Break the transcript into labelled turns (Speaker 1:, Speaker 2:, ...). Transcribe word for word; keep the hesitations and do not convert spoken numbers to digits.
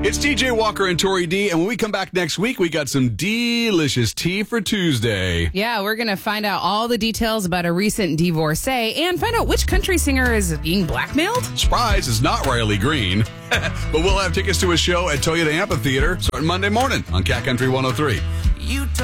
Speaker 1: It's D J Walker and Tori D, and when we come back next week, we got some delicious tea for Tuesday.
Speaker 2: Yeah, we're going to find out all the details about a recent divorcee and find out which country singer is being blackmailed.
Speaker 1: Surprise, it's not Riley Green. But we'll have tickets to a show at Toyota Amphitheater starting Monday morning on Cat Country one oh three.
Speaker 3: You